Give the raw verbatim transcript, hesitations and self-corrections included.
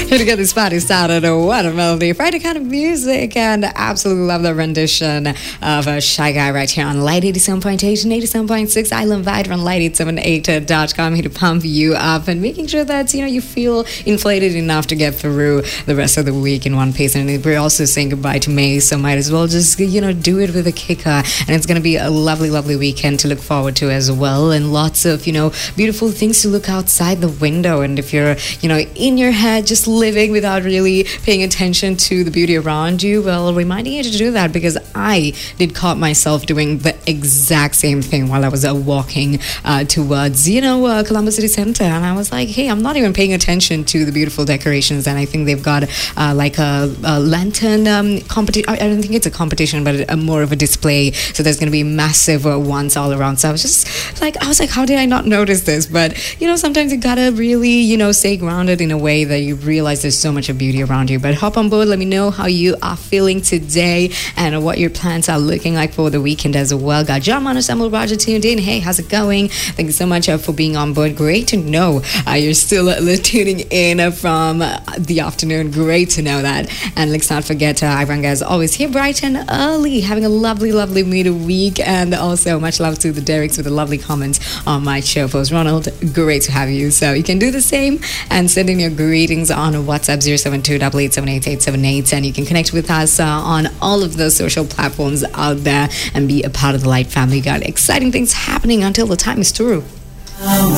to get this party started, what a melody. Friday kind of music, and absolutely love the rendition of uh, Shy Guy right here on Light eighty-seven point eight and eighty-seven point six Island Vibe on light eight seven eight dot com, here to pump you up and making sure that, you know, you feel inflated enough to get through the rest of the week in one piece. And we're also saying goodbye to May, so might as well just, you know, do it with a kicker. And it's going to be a lovely, lovely weekend to look forward to as well, and lots of, you know, beautiful things to look outside the window. And if you're, you know, in your head just living without really paying attention to the beauty around you, well, reminding you to do that, because I did caught myself doing the exact same thing while I was uh, walking uh, towards, you know, uh, Columbus City Center. And I was like, hey, I'm not even paying attention to the beautiful decorations. And I think they've got uh, like a, a lantern um, competition. I don't think it's a competition, but a, more of a display. So there's going to be massive uh, ones all around. So I was just like, I was like, how did I not notice this? But, you know, sometimes you gotta really, you know, stay grounded in a way that you realize there's so much of beauty around you. But hop on board, let me know how you are feeling today and what your plans are looking like for the weekend as well. Got John Mono, Samuel Roger tuned in. Hey, how's it going? Thank you so much uh, for being on board. Great to know uh, you're still uh, tuning in uh, from uh, the afternoon. Great to know that. And let's not forget, uh, Iranga is always here bright and early, having a lovely, lovely middle week. And also much love to the Derricks with a lovely comment on my show post. Ronald, great to have you. So you can do the same and send in your greetings on WhatsApp zero seven two eight eight seven eight eight seven eight, and you can connect with us uh, on all of the social platforms out there and be a part of the Light family. Got exciting things happening until the time is through.